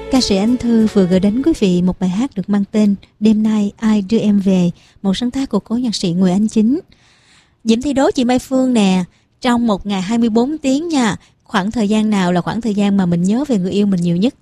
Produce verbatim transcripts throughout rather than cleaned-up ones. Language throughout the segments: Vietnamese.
Ca sĩ Anh Thư vừa gửi đến quý vị một bài hát được mang tên Đêm nay ai đưa em về, một sáng tác của cố nhạc sĩ Nguyễn Anh Chính. Diễm Thi đố chị Mai Phương nè, trong một ngày hai mươi bốn tiếng nha, khoảng thời gian nào là khoảng thời gian mà mình nhớ về người yêu mình nhiều nhất?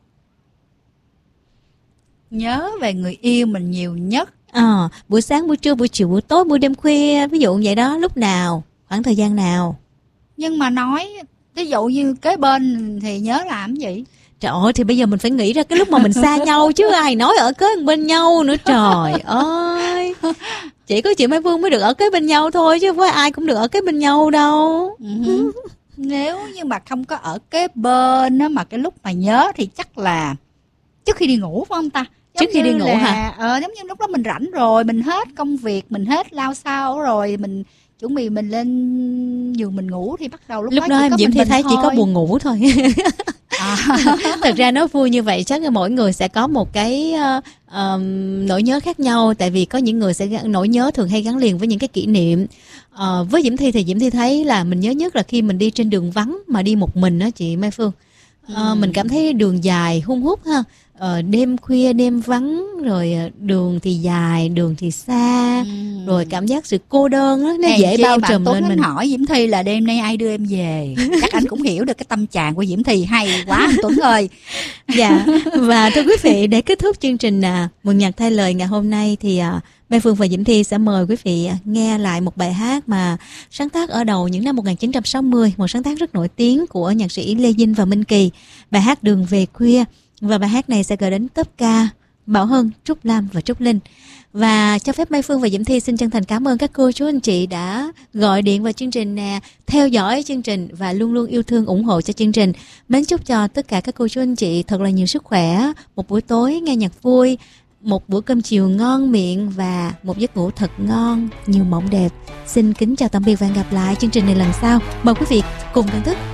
Nhớ về người yêu mình nhiều nhất? À, buổi sáng, buổi trưa, buổi chiều, buổi tối, buổi đêm khuya, ví dụ vậy đó, lúc nào, khoảng thời gian nào? Nhưng mà nói, ví dụ như kế bên thì nhớ làm gì? Trời ơi, thì bây giờ mình phải nghĩ ra cái lúc mà mình xa nhau chứ ai nói ở kế bên nhau nữa, trời ơi. Chỉ có chị Mai Phương mới được ở kế bên nhau thôi, chứ không phải ai cũng được ở kế bên nhau đâu. Uh-huh. Nếu như mà không có ở kế bên á, mà cái lúc mà nhớ thì chắc là trước khi đi ngủ phải không ta? Giống trước khi đi ngủ là, hả? Ờ, giống như lúc đó mình rảnh rồi, mình hết công việc, mình hết lao sao rồi, mình chuẩn bị mình lên giường mình ngủ thì bắt đầu lúc, lúc đó, đó em Diễm Thi thấy thôi. Chỉ có buồn ngủ thôi. À. Thật ra nó vui như vậy, chắc là mỗi người sẽ có một cái uh, uh, nỗi nhớ khác nhau. Tại vì có những người sẽ nỗi nhớ thường hay gắn liền với những cái kỷ niệm. uh, Với Diễm Thi thì Diễm Thi thấy là mình nhớ nhất là khi mình đi trên đường vắng mà đi một mình đó chị Mai Phương. uh, ừ. Mình cảm thấy đường dài hun hút ha. Ờ, đêm khuya đêm vắng rồi, đường thì dài đường thì xa, ừ. rồi cảm giác sự cô đơn đó, nó Hèn dễ bao trùm lên mình. Hỏi Diễm Thi là đêm nay ai đưa em về, chắc anh cũng hiểu được cái tâm trạng của Diễm Thi. Hay quá anh Tuấn ơi. Dạ, và thưa quý vị, để kết thúc chương trình à, Mừng Nhạc Thay Lời ngày hôm nay thì à, Mai Phương và Diễm Thi sẽ mời quý vị nghe lại một bài hát mà sáng tác ở đầu những năm một nghìn chín trăm sáu mươi, một sáng tác rất nổi tiếng của nhạc sĩ Lê Dinh và Minh Kỳ, bài hát Đường Về Khuya. Và bài hát này sẽ gửi đến top ca Bảo Hân, Trúc Lam và Trúc Linh. Và cho phép Mai Phương và Diễm Thi xin chân thành cảm ơn các cô chú anh chị đã gọi điện vào chương trình nè, theo dõi chương trình và luôn luôn yêu thương ủng hộ cho chương trình. Mến chúc cho tất cả các cô chú anh chị thật là nhiều sức khỏe, một buổi tối nghe nhạc vui, một bữa cơm chiều ngon miệng và một giấc ngủ thật ngon, nhiều mộng đẹp. Xin kính chào tạm biệt và hẹn gặp lại chương trình này lần sau. Mời quý vị cùng thưởng thức